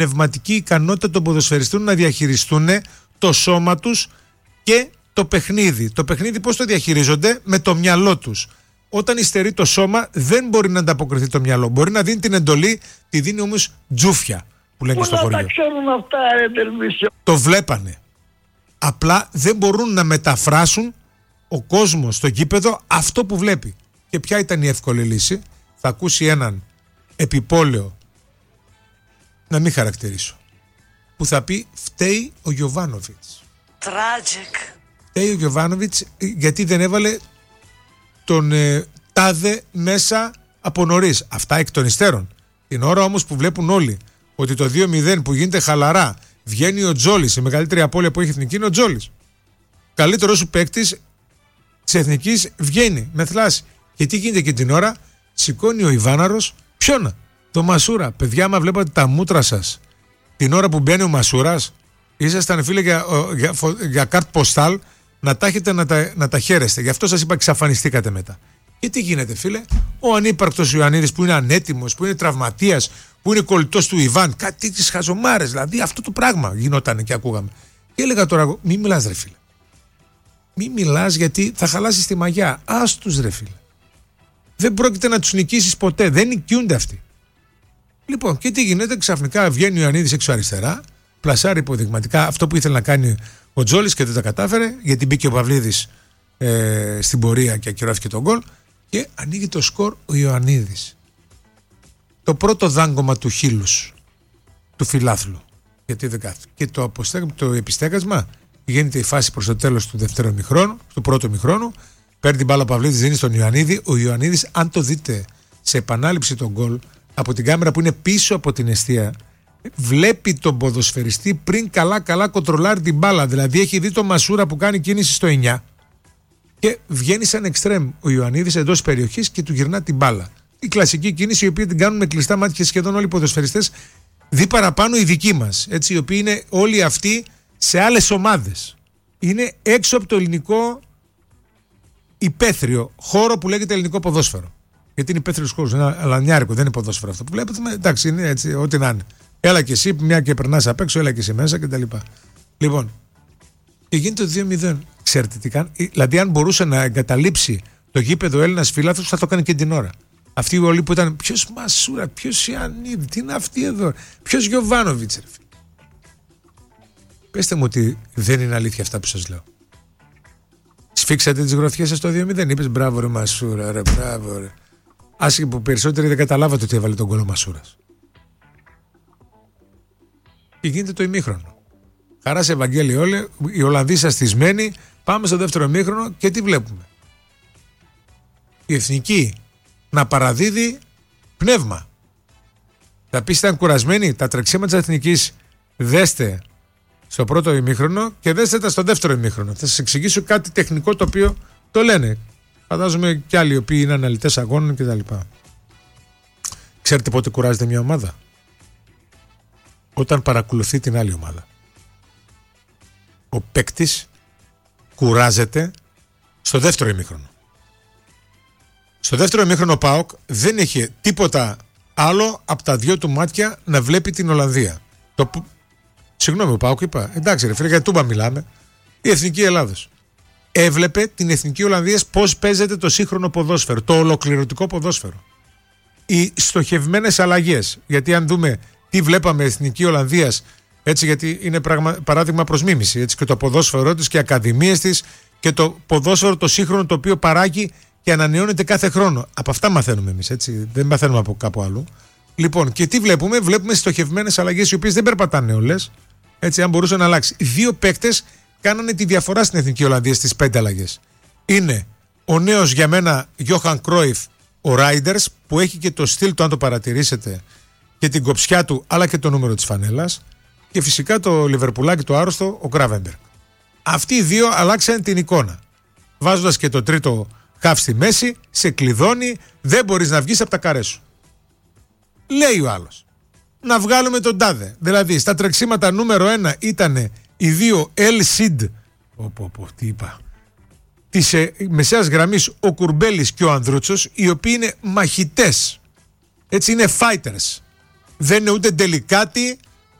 πνευματική ικανότητα των ποδοσφαιριστών να διαχειριστούν το σώμα τους και το παιχνίδι. Το παιχνίδι πώς το διαχειρίζονται? Με το μυαλό τους. Όταν υστερεί το σώμα, δεν μπορεί να ανταποκριθεί το μυαλό. Μπορεί να δίνει την εντολή, τη δίνει όμως τζούφια, που λένε στο χωριό. Τα ξέρουν αυτά, το βλέπανε. Απλά δεν μπορούν να μεταφράσουν ο κόσμος στο γήπεδο αυτό που βλέπει. Και ποια ήταν η εύκολη λύση? Θα ακούσει έναν επιπόλαιο, να μην χαρακτηρίσω, που θα πει φταίει ο Γιοβάνοβιτς. Tragic. Φταίει ο Γιοβάνοβιτς γιατί δεν έβαλε τον τάδε μέσα από νωρίς. Αυτά εκ των υστέρων. Την ώρα όμως που βλέπουν όλοι ότι το 2-0 που γίνεται χαλαρά, βγαίνει ο Τζόλης, η μεγαλύτερη απώλεια που έχει η Εθνική είναι ο Τζόλης. Καλύτερος σου παίκτης της Εθνικής βγαίνει με θλάση. Και τι γίνεται και την ώρα? Σηκώνει ο Ιβάναρος ποιον? Το Μασούρα. Παιδιά, άμα βλέπατε τα μούτρα σας την ώρα που μπαίνει ο Μασούρας, ήσασταν φίλε για κάρτ ποστάλ να τα έχετε να τα χαίρεστε. Γι' αυτό σας είπα εξαφανιστήκατε μετά. Και τι γίνεται φίλε? Ο ανύπαρκτος Ιωαννίδης που είναι ανέτοιμος, που είναι τραυματίας, που είναι κολλητός του Ιβάν, κάτι τις χαζομάρες, δηλαδή αυτό το πράγμα γινόταν και ακούγαμε. Και έλεγα τώρα, μη μιλάς ρε φίλε. Μη μιλάς γιατί θα χαλάσεις τη μαγιά. Ας τους ρε φίλε. Δεν πρόκειται να τους νικήσεις ποτέ. Δεν νικιούνται αυτοί. Λοιπόν, και τι γίνεται? Ξαφνικά βγαίνει ο Ιωαννίδης έξω αριστερά, πλασάρει υποδειγματικά αυτό που ήθελε να κάνει ο Τζόλης και δεν τα κατάφερε, γιατί μπήκε ο Παυλίδης στην πορεία και ακυρώθηκε τον γκολ. Και ανοίγει το σκορ ο Ιωαννίδης. Το πρώτο δάγκωμα του χείλους, του φιλάθλου. Γιατί δεν κάθεται. Και το επιστέγασμα, γίνεται η φάση προς το τέλος του δεύτερου ημιχρόνου, του πρώτου ημιχρόνου. Παίρνει την μπάλα ο Παυλίδης, δίνει στον Ιωαννίδη. Ο Ιωαννίδης, αν το δείτε σε επανάληψη τον γκολ, από την κάμερα που είναι πίσω από την εστία, βλέπει τον ποδοσφαιριστή πριν καλά κοντρολάρει την μπάλα. Δηλαδή έχει δει τον Μασούρα που κάνει κίνηση στο 9 και βγαίνει σαν εξτρέμ ο Ιωαννίδης εντός περιοχής και του γυρνά την μπάλα. Η κλασική κίνηση η οποία την κάνουν με κλειστά μάτια και σχεδόν όλοι οι ποδοσφαιριστές, δει παραπάνω οι δικοί μας, έτσι, οι οποίοι είναι όλοι αυτοί σε άλλες ομάδες. Είναι έξω από το ελληνικό υπαίθριο χώρο που λέγεται ελληνικό ποδόσφαιρο. Γιατί είναι υπαίθριος χώρος, είναι αλανιάρικο, δεν είναι ποδόσφαιρο αυτό που βλέπετε. Εντάξει, είναι έτσι, ό,τι να είναι. Έλα και εσύ, μια και περνάς απ' έξω, έλα και εσύ μέσα κτλ. Λοιπόν, και γίνεται το 2-0. Ξέρετε τι κάνει? Δηλαδή, αν μπορούσε να εγκαταλείψει το γήπεδο ο Έλληνας φιλάθλος, θα το έκανε και την ώρα. Αυτοί όλοι που ήταν, ποιος Μασούρα, ποιος Ιωαννίδη, τι είναι αυτοί εδώ, ποιος Γιοβάνοβιτς, ρε φίλε. Πέστε μου ότι δεν είναι αλήθεια αυτά που σας λέω. Σφίξατε τις γροθιές σας το 2-0, είπες μπράβο ρε Μασούρα, ρε μπράβο ρε. Άσχη που περισσότεροι δεν καταλάβατε ότι έβαλε τον γκολ ο Μασούρας. Και γίνεται το ημίχρονο. Χαρά σε Ευαγγέλη όλοι, οι Ολλανδοί σαστισμένοι, πάμε στο δεύτερο ημίχρονο και τι βλέπουμε? Η Εθνική να παραδίδει πνεύμα. Θα πεις ήταν κουρασμένοι, τα τρεξίματα της Εθνικής δέστε στο πρώτο ημίχρονο και δέστε τα στο δεύτερο ημίχρονο. Θα σας εξηγήσω κάτι τεχνικό το οποίο το λένε. Φαντάζομαι και άλλοι οι οποίοι είναι αναλυτές αγώνων κτλ. Ξέρετε πότε κουράζεται μια ομάδα? Όταν παρακολουθεί την άλλη ομάδα. Ο παίκτης κουράζεται στο δεύτερο ημίχρονο. Στο δεύτερο ημίχρονο ο ΠΑΟΚ δεν είχε τίποτα άλλο από τα δυο του μάτια να βλέπει την Ολλανδία. Συγγνώμη, ο ΠΑΟΚ είπα. Εντάξει, ρε φίλε, για τούμπα μιλάμε. Η Εθνική Ελλάδος έβλεπε την Εθνική Ολλανδίας πώς παίζεται το σύγχρονο ποδόσφαιρο, το ολοκληρωτικό ποδόσφαιρο. Οι στοχευμένες αλλαγές. Γιατί αν δούμε τι βλέπαμε Εθνική Ολλανδίας, έτσι, γιατί είναι παράδειγμα προς μίμηση, έτσι, και το ποδόσφαιρό της και οι ακαδημίες της και το ποδόσφαιρο το σύγχρονο το οποίο παράγει και ανανεώνεται κάθε χρόνο. Από αυτά μαθαίνουμε εμείς, έτσι. Δεν μαθαίνουμε από κάπου αλλού. Λοιπόν, και τι βλέπουμε? Βλέπουμε στοχευμένες αλλαγές οι οποίες δεν περπατάνε όλες. Έτσι, αν μπορούσε να αλλάξει. Δύο παίκτες κάνανε τη διαφορά στην Εθνική Ολλανδία στις 5 αλλαγές. Είναι ο νέος για μένα Γιόχαν Κρόιφ, ο Ράιντερς, που έχει και το στυλ του, αν το παρατηρήσετε, και την κοψιά του, αλλά και το νούμερο της φανέλας. Και φυσικά το Λιβερπουλάκι, το άρρωστο, ο Γκράβενμπεργκ. Αυτοί οι δύο αλλάξαν την εικόνα. Βάζοντας και το τρίτο χαφ στη μέση, σε κλειδώνει, δεν μπορείς να βγεις από τα καρέ σου. Λέει ο άλλος, να βγάλουμε τον τάδε. Δηλαδή, στα τρεξίματα νούμερο 1 ήταν οι δύο El-Cid, τι είπα, της μεσαίας γραμμής, ο Κουρμπέλης και ο Ανδρούτσος, οι οποίοι είναι μαχητές. Έτσι, είναι fighters. Δεν είναι ούτε ντελικάτοι,